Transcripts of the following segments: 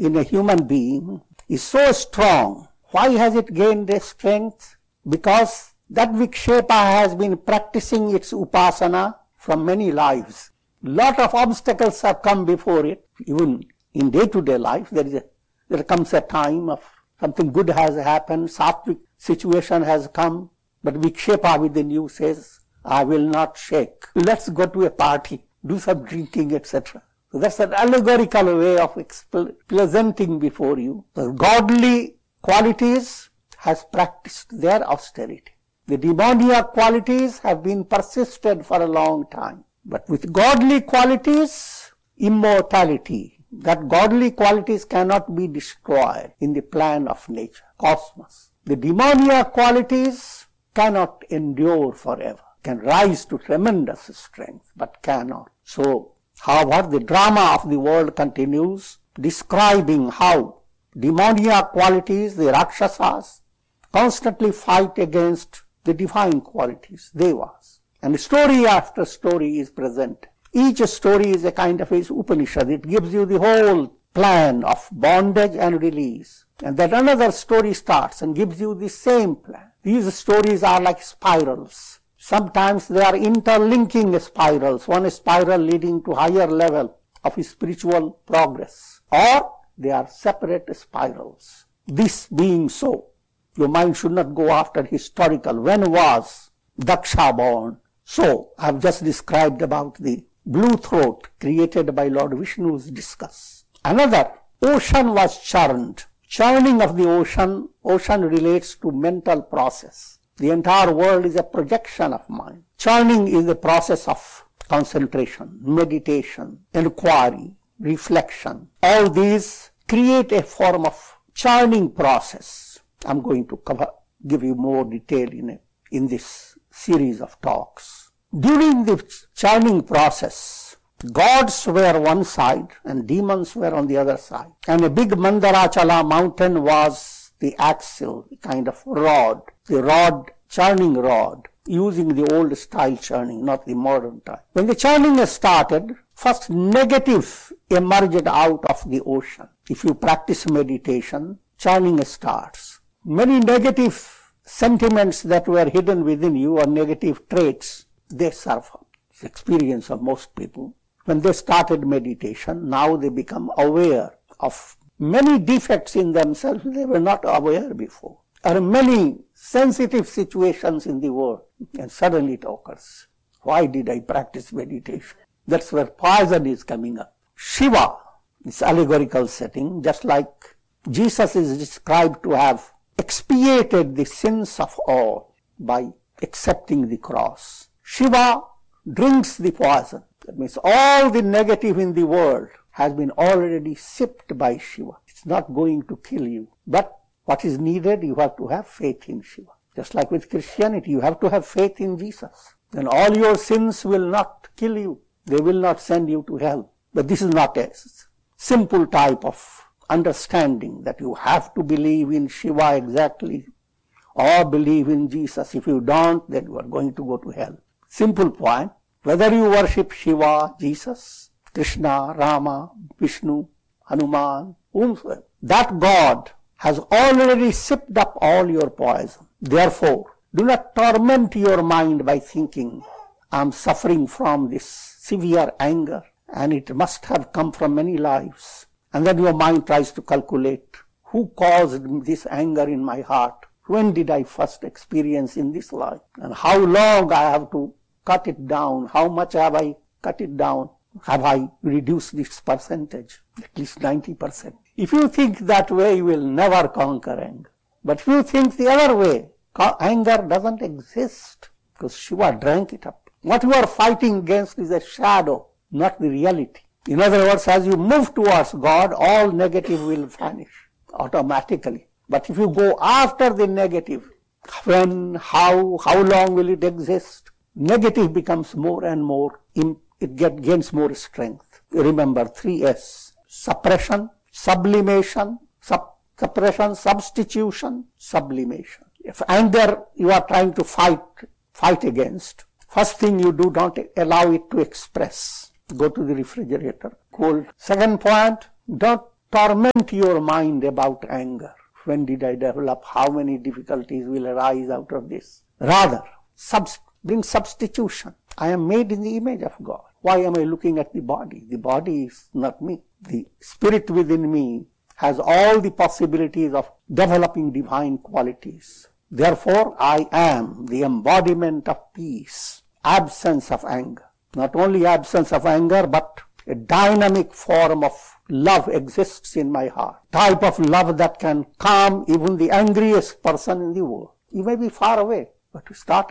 in a human being is so strong. Why has it gained the strength? Because that Vikshepa has been practicing its upasana from many lives. Lot of obstacles have come before it. Even in day-to-day life, there comes a time of something good has happened, sattvic situation has come, but Vikshepa within you says, I will not shake. Let's go to a party, do some drinking, etc. So that's an allegorical way of presenting before you. The godly qualities has practiced their austerity. The demoniac qualities have been persisted for a long time. But with godly qualities, immortality, that godly qualities cannot be destroyed in the plan of nature, cosmos. The demoniac qualities cannot endure forever, can rise to tremendous strength, but cannot. So, however, the drama of the world continues, describing how demoniac qualities, the Rakshasas, constantly fight against the divine qualities, Devas. And story after story is present. Each story is a kind of a Upanishad. It gives you the whole plan of bondage and release. And then another story starts and gives you the same plan. These stories are like spirals. Sometimes they are interlinking spirals, one spiral leading to higher level of spiritual progress. Or they are separate spirals. This being so, your mind should not go after historical. When was Daksha born? So, I have just described about the blue throat created by Lord Vishnu's discus. Another, ocean was churned. Churning of the ocean relates to mental process. The entire world is a projection of mind. Churning is the process of concentration, meditation, inquiry, reflection. All these create a form of churning process. I'm going to give you more detail in this series of talks. During the churning process, gods were one side and demons were on the other side. And a big Mandarachala mountain was the axle, the kind of rod, the rod, churning rod, using the old style churning, not the modern type. When the churning started, first negative emerged out of the ocean. If you practice meditation, churning starts. Many negative sentiments that were hidden within you or negative traits, they surface. It's the experience of most people. When they started meditation, now they become aware of many defects in themselves they were not aware before. There are many sensitive situations in the world, and suddenly it occurs. Why did I practice meditation? That's where poison is coming up. Shiva, this allegorical setting, just like Jesus is described to have expiated the sins of all by accepting the cross. Shiva drinks the poison. That means all the negative in the world has been already sipped by Shiva. It's not going to kill you. But what is needed, you have to have faith in Shiva. Just like with Christianity, you have to have faith in Jesus. Then all your sins will not kill you. They will not send you to hell. But this is not a simple type of understanding that you have to believe in Shiva exactly or believe in Jesus. If you don't, then you are going to go to hell. Simple point. Whether you worship Shiva, Jesus, Krishna, Rama, Vishnu, Hanuman, whomsoever, that God has already sipped up all your poison. Therefore, do not torment your mind by thinking, I am suffering from this severe anger and it must have come from many lives. And then your mind tries to calculate, who caused this anger in my heart? When did I first experience in this life? And how long I have to cut it down? How much have I cut it down? Have I reduced this percentage? At least 90%. If you think that way, you will never conquer anger. But if you think the other way, anger doesn't exist because Shiva drank it up. What you are fighting against is a shadow, not the reality. In other words, as you move towards God, all negative will vanish automatically. But if you go after the negative, when, how long will it exist? Negative becomes more and more, it gains more strength. Remember 3S, suppression, sublimation, suppression, substitution, sublimation. If anger you are trying to fight against, first thing you do, don't allow it to express. Go to the refrigerator, cold. Second point, don't torment your mind about anger. When did I develop? How many difficulties will arise out of this? Rather, bring substitution. I am made in the image of God. Why am I looking at the body? The body is not me. The spirit within me has all the possibilities of developing divine qualities. Therefore, I am the embodiment of peace, absence of anger. Not only absence of anger, but a dynamic form of love exists in my heart. Type of love that can calm even the angriest person in the world. You may be far away, but to start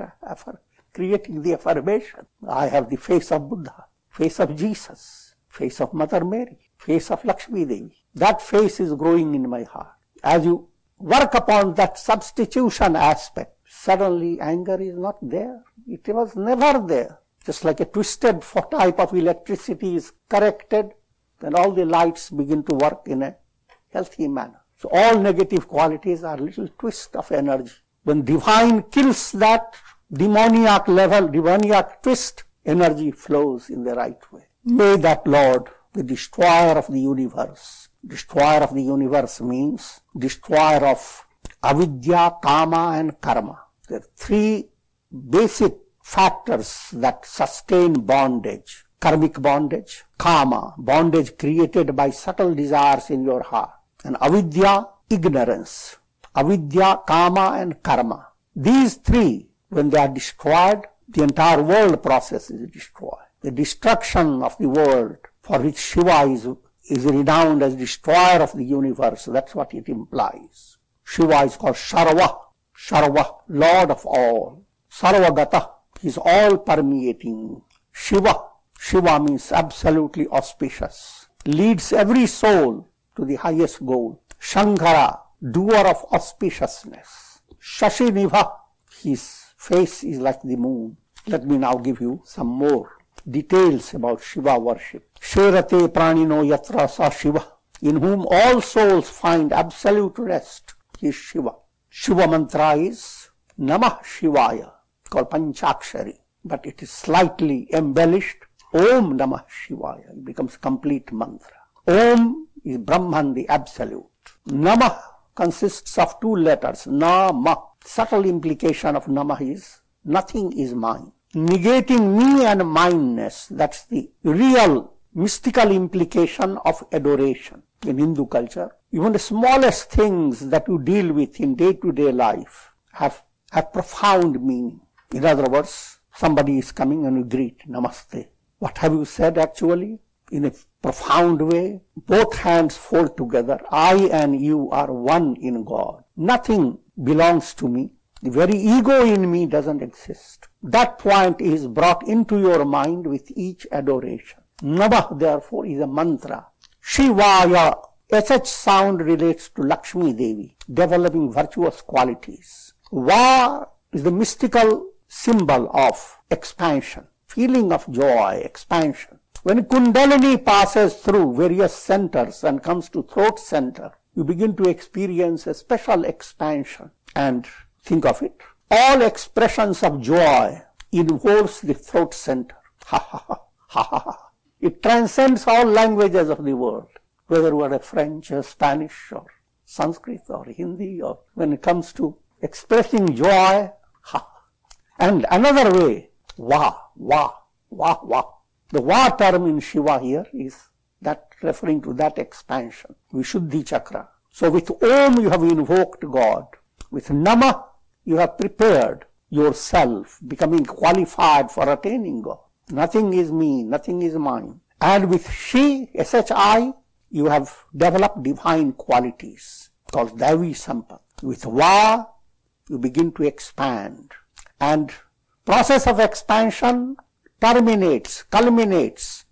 creating the affirmation. I have the face of Buddha, face of Jesus, face of Mother Mary, face of Lakshmi Devi. That face is growing in my heart. As you work upon that substitution aspect, suddenly anger is not there. It was never there. Just like a twisted type of electricity is corrected, then all the lights begin to work in a healthy manner. So all negative qualities are little twist of energy. When divine kills that demoniac level, demoniac twist, energy flows in the right way. May that Lord, the destroyer of the universe. Destroyer of the universe means destroyer of avidya, kama and karma. There are three basic factors that sustain bondage. Karmic bondage, kama, bondage created by subtle desires in your heart, and avidya, ignorance. Avidya, kama and karma. These three, when they are destroyed, the entire world process is destroyed. The destruction of the world, for which Shiva is renowned as destroyer of the universe, that's what it implies. Shiva is called Sarva, Sarva, Lord of all. Sarvagata, he is all permeating. Shiva, Shiva means absolutely auspicious, leads every soul to the highest goal. Shankara, doer of auspiciousness. Shashinibha, his face is like the moon. Let me now give you some more details about Shiva worship. Sherate pranino yatra sa Shiva, in whom all souls find absolute rest, is Shiva. Shiva mantra is Namah Shivaya, called Panchakshari, but it is slightly embellished. Om Namah Shivaya, it becomes complete mantra. Om is Brahman, the absolute. Namah consists of two letters, Nama. Subtle implication of Namah is nothing is mine. Negating me and mineness, that's the real mystical implication of adoration. In Hindu culture, even the smallest things that you deal with in day-to-day life have profound meaning. In other words, somebody is coming and you greet, Namaste. What have you said actually? In a profound way, both hands fold together. I and you are one in God. Nothing belongs to me. The very ego in me doesn't exist. That point is brought into your mind with each adoration. Namah, therefore, is a mantra. Shivaya, SH sound relates to Lakshmi Devi, developing virtuous qualities. Va is the mystical symbol of expansion, feeling of joy, expansion. When Kundalini passes through various centers and comes to throat center, you begin to experience a special expansion. And think of it, all expressions of joy involves the throat center. Ha ha ha ha ha ha. It transcends all languages of the world, whether you are a French or Spanish or Sanskrit or Hindi, or when it comes to expressing joy, ha. And another way, va, va, va, va. The va term in Shiva here is that referring to that expansion, Vishuddhi Chakra. So with Om you have invoked God. With Namah you have prepared yourself, becoming qualified for attaining God. Nothing is me, nothing is mine. And with Shi, SHI, you have developed divine qualities called Daivi Sampat. With Va, you begin to expand. And process of expansion terminates, culminates,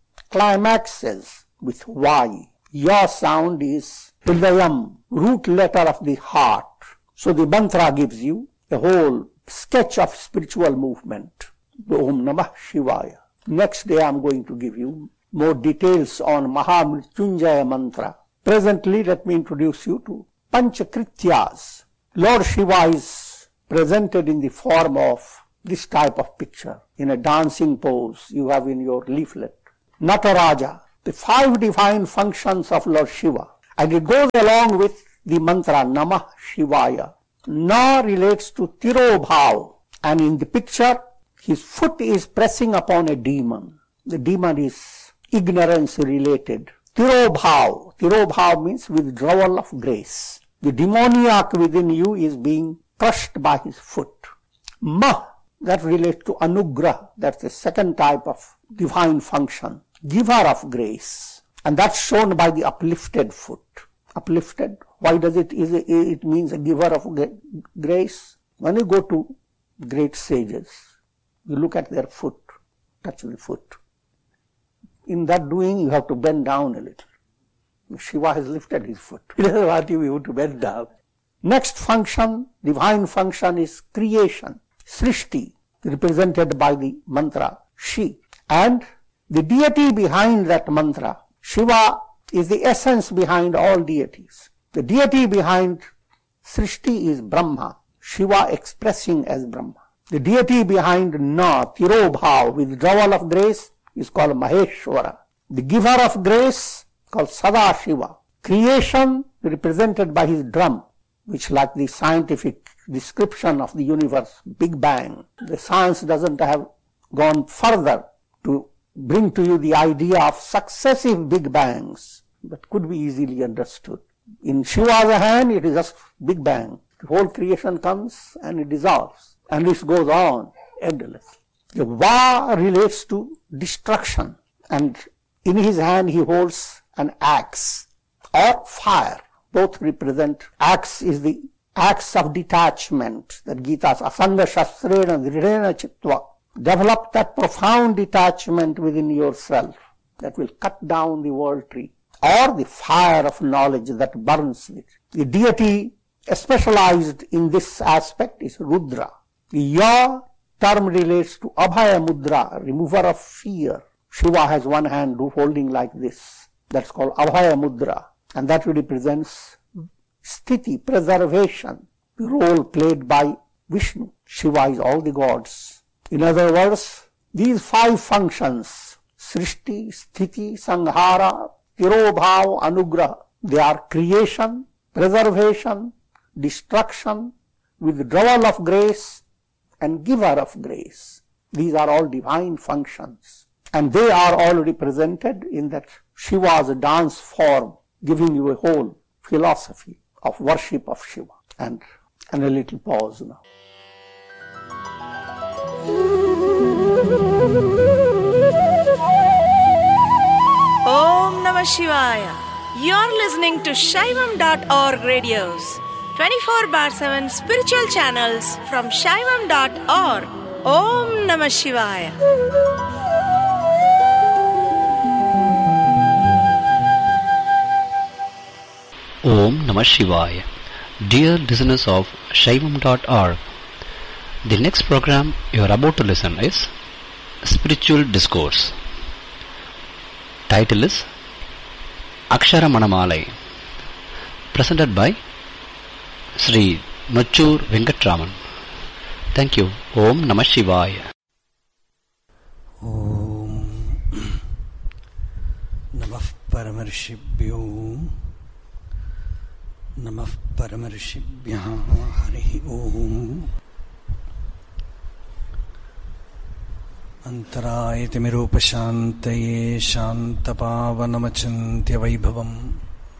climaxes with Y. Your sound is Hridayam, root letter of the heart. So the mantra gives you a whole sketch of spiritual movement. Om Namah Shivaya. Next day I am going to give you more details on Mahamrityunjaya mantra. Presently let me introduce you to Panchakrityas. Lord Shiva is presented in the form of this type of picture, in a dancing pose you have in your leaflet. Nataraja, the 5 divine functions of Lord Shiva. And it goes along with the mantra Namah Shivaya. Na relates to Tirobhav, and in the picture his foot is pressing upon a demon. The demon is ignorance related. Tirobhav. Tirobhav means withdrawal of grace. The demoniac within you is being crushed by his foot. Ma, that relates to Anugrah. That's the second type of divine function. Giver of grace. And that's shown by the uplifted foot. Uplifted. Why does it means a giver of grace? When you go to great sages, you look at their foot, touch the foot. In that doing, you have to bend down a little. Shiva has lifted his foot. He doesn't want you to bend down. Next function, divine function, is creation. Srishti, represented by the mantra Shi. And the deity behind that mantra, Shiva, is the essence behind all deities. The deity behind Srishti is Brahma, Shiva expressing as Brahma. The deity behind Na, Tirobhav, withdrawal of grace, is called Maheshwara. The giver of grace, called Sadashiva. Creation, represented by his drum, which, like the scientific description of the universe, Big Bang, the science doesn't have gone further to bring to you the idea of successive Big Bangs, but could be easily understood. In Shiva's hand, it is just Big Bang. The whole creation comes and it dissolves, and this goes on endlessly. The Va relates to destruction, and in his hand he holds an axe or fire. Both represent, axe is the axe of detachment that Gita says, Asanga Shastrena Dridena Chittva. Develop that profound detachment within yourself that will cut down the world tree, or the fire of knowledge that burns it. The deity specialized in this aspect is Rudra. The Ya term relates to Abhaya Mudra, remover of fear. Shiva has one hand holding like this. That's called Abhaya Mudra, and that represents Sthiti, preservation, the role played by Vishnu. Shiva is all the gods. In other words, these five functions, Srishti, Sthiti, Sanghara, Tirobhav, Anugraha, they are creation, preservation, destruction, withdrawal of grace, and giver of grace. These are all divine functions. And they are all represented in that Shiva's dance form, giving you a whole philosophy of worship of Shiva. And a little pause now. Om Namah Shivaya. You're listening to Shaivam.org radios, 24/7 spiritual channels from Shaivam.org. Om Namah Shivaya. Om Namah Shivaya. Dear listeners of Shaivam.org, the next program you are about to listen is Spiritual Discourse. Title is Akshara Manamalai, presented by Sri Nochur Venkatraman. Thank you. Om Namah Shivaya. Om Namah Paramarshibhyo Namah Paramarshibhya Hari Om Antarayati Mirupashantaye Shantapavanamachantya Vaibhavam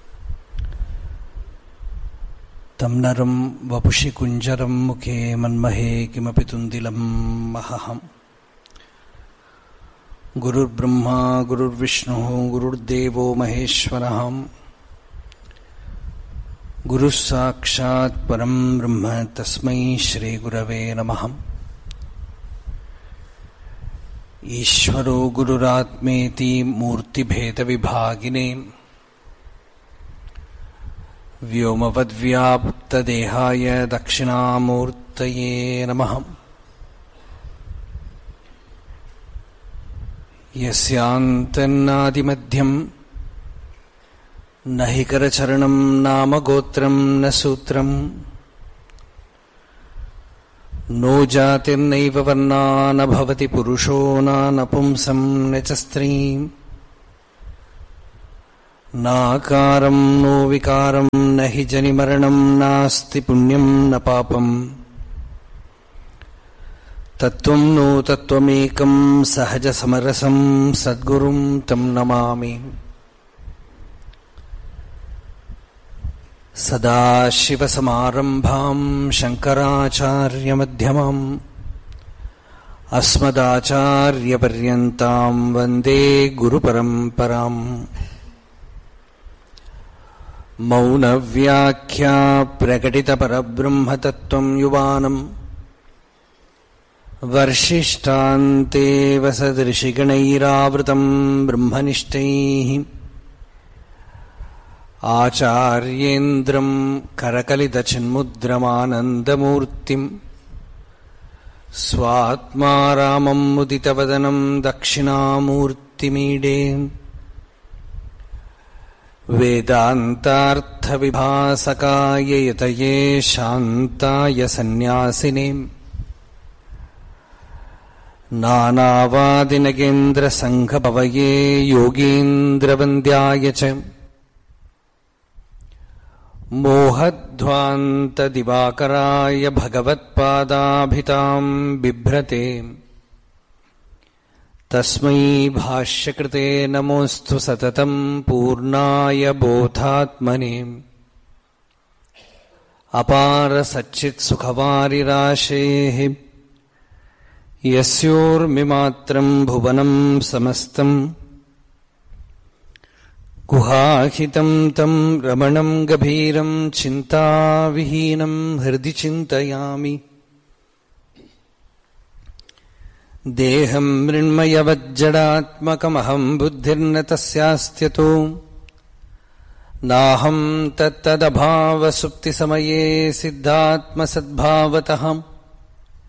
Tamnaram Vapushi Kunjaram Mukhe Manmahe Kimapitundilam Mahaham Gurur Brahma Gurur Vishnu Gurur Devo Maheshwaraham Guru Sakshat Param Brahma Tasmai Shri Gurave Namaham Ishvaro Gururatmeti Murti Bheda Vibhagine Vyomavadvyapta Dehaya Dakshinamurtaye Namaham Yasyantannadimadhyam Nahikaracharanam Nama Gotram Nasutram No Jatirnaiva Varna Nabhavati Purusho Napumsam Nechastrim నాకారం no వికారం నహి జనిమరణం నాస్తి పుణ్యం న పాపం తత్వం no తత్వమేకం సహజ సమరసం సద్గురుం తం నమామి. సదాశివసమారంభాం శంకరాచార్యమధ్యమాం అస్మదాచార్యపర్యంతాం వందే గురుపరంపరాం. మౌనవ్యాఖ్యా ప్రకటితపరబ్రహ్మతత్త్వం యువానం వర్షిష్టాంతే వసదృషిగణైరావృతం బ్రహ్మనిష్టైః ఆచార్యేంద్రం కరకలితచిన్ముద్రమానందమూర్తిం స్వాత్మా రామం ముదితవదనం దక్షిణామూర్తిమీడే. వేదాంతార్థవిభాసకాయ యతయే శాంతాయ సన్యాసినే నానావాదినగేంద్రసంఘపవయే యోగీంద్రవంద్యాయ చ మోహధ్వాంతదివాకరాయ భగవత్పాదాభితాం బిభ్రతే తస్మై భాష్యకృతే నమోస్తు సతతం పూర్ణాయ బోధాత్మనే. అపార సచ్చిత్సుఖవారిరాశేః యస్యోర్మిమాత్రం భువనం సమస్తం గుహాహితం తం రమణం గభీరం చింతావిహీనం హృది చింతయామి. దేహం మృణ్మయవజ్జడాత్మకమహం బుద్ధిర్న తస్యాస్త్యతో నాహం తత్తదభావసుప్తిసమయే సిద్ధాత్మసద్భావతః